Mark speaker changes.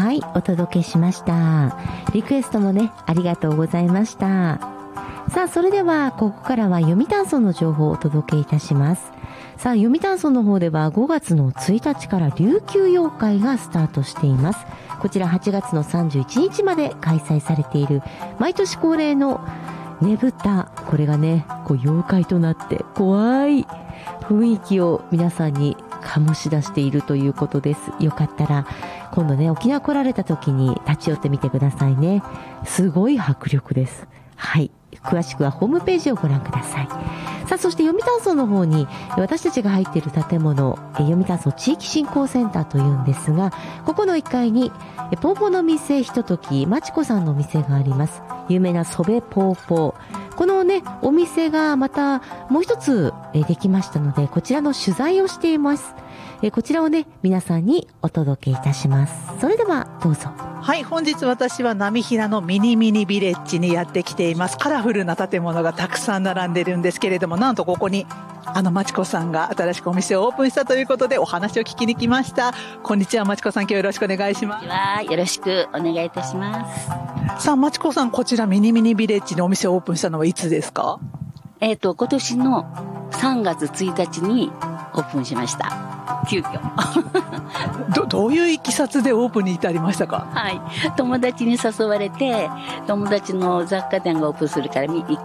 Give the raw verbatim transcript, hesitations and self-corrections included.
Speaker 1: はい、お届けしました。リクエストもね、ありがとうございました。さあ、それではここからは読谷村の情報をお届けいたします。さあ、読谷村の方ではごがつのついたちから琉球妖怪がスタートしています。こちらはちがつのさんじゅういちにちまで開催されている毎年恒例のねぶた、これがね、こう妖怪となって怖い雰囲気を皆さんに醸し出しているということです。よかったら今度ね、沖縄来られた時に立ち寄ってみてくださいね。すごい迫力です。はい、詳しくはホームページをご覧ください。さあ、そして読谷村の方に私たちが入っている建物、読谷村地域振興センターというんですが、ここのいっかいにポーポの店ひとときまちこさんのお店があります。有名なそべポーポー、このねお店がまたもう一つできましたので、こちらの取材をしています。こちらをね皆さんにお届けいたします。それではどうぞ。
Speaker 2: はい、本日私は波平のミニミニビレッジにやってきています。カラフルな建物がたくさん並んでるんですけれども、なんとここにあのまちこさんが新しくお店をオープンしたということでお話を聞きに来ました。こんにちは、まちこさん、今日よろしくお願いします。
Speaker 3: よろしくお願いいたします。
Speaker 2: さあ、まちこさん、こちらミニミニビレッジにお店をオープンしたのはいつですか？
Speaker 3: えっと今年のさんがつついたちにオープンしました。急遽
Speaker 2: ど, どういういきさつでオープンに至りましたか？
Speaker 3: はい、友達に誘われて、友達の雑貨店がオープンするから行